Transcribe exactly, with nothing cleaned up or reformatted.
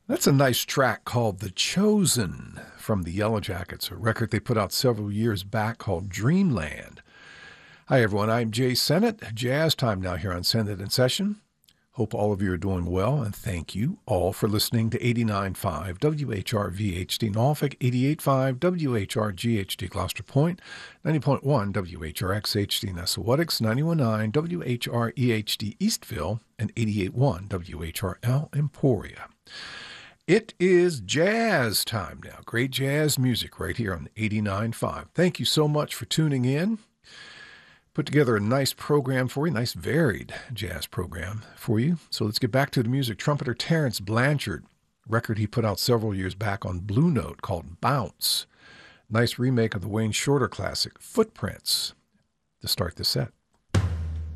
That's a nice track called The Chosen from the Yellow Jackets, a record they put out several years back called Dreamland. Hi, everyone. I'm Jay Sennett. Jazz time now here on Sennett in Session. Hope all of you are doing well, and thank you all for listening to eighty-nine point five W H R V H D Norfolk, eighty-eight point five W H R G H D Gloucester Point, ninety point one W H R X H D Nessawattix, ninety-one point nine W H R E H D Eastville, and eighty-eight point one W H R L Emporia. It is jazz time now. Great jazz music right here on eighty-nine point five. Thank you so much for tuning in. Put together a nice program for you, nice varied jazz program for you. So let's get back to the music. Trumpeter Terrence Blanchard, record he put out several years back on Blue Note called Bounce. Nice remake of the Wayne Shorter classic, Footprints, to start the set.